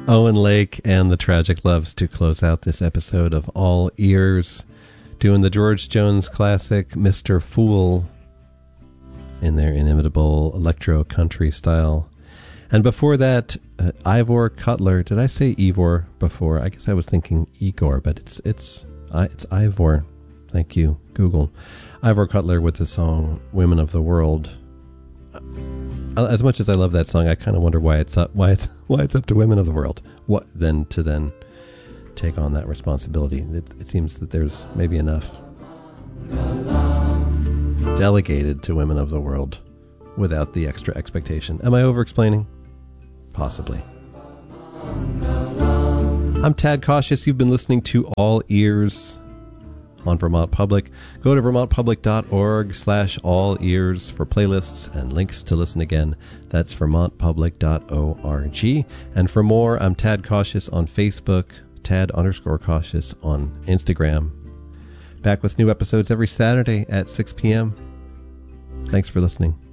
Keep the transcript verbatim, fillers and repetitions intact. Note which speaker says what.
Speaker 1: Owen Lake and the Tragic Loves to close out this episode of All Ears, doing the George Jones classic Mister Fool in their inimitable electro country style. And before that, uh, Ivor Cutler. Did I say Ivor before? I guess I was thinking Igor, but it's it's uh, it's Ivor. Thank you, Google. Ivor Cutler with the song "Women of the World." As much as I love that song, I kind of wonder why it's up why it's why it's up to women of the world. What then to then take on that responsibility? It, it seems that there's maybe enough delegated to women of the world without the extra expectation. Am I over-explaining? Possibly. I'm Tad Cautious. You've been listening to All Ears on Vermont Public. Go to vermontpublic.org slash all ears for playlists and links to listen again. That's vermontpublic dot org. And for more, I'm Tad Cautious on Facebook, Tad underscore Cautious on Instagram. Back with new episodes every Saturday at six p.m. Thanks for listening.